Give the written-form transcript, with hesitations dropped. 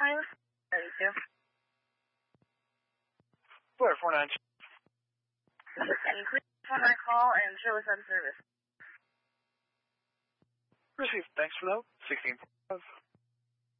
calling? 32. Blair 49. Can you please on my call and show us on service? Received. Thanks for that. 16.